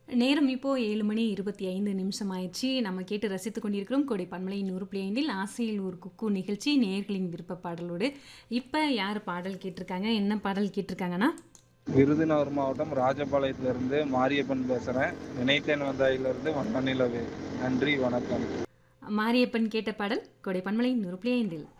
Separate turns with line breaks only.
நேரம் இப்போ 7 மணி 25 நிமிஷம் ஆயிடுச்சு. நம்ம கேட்டு ரசித்துக் கொண்டிருக்கிறோம் கோடை பண்பலை 100.5 ஆசையில் ஒரு குக்கு நிகழ்ச்சி நேயர்களின் விருப்ப பாடலோடு. இப்ப யார் பாடல் கேட்டிருக்காங்க? என்ன பாடல் கேட்டிருக்காங்கன்னா,
விருதுநகர் மாவட்டம் ராஜபாளையத்திலிருந்து மாரியப்பன் பேசுகிறேன். நினைத்தேன் வந்தாயிலிருந்து வண்ண நிலவே. நன்றி, வணக்கம்.
மாரியப்பன் கேட்ட பாடல் கோடை பண்பலை 100.5.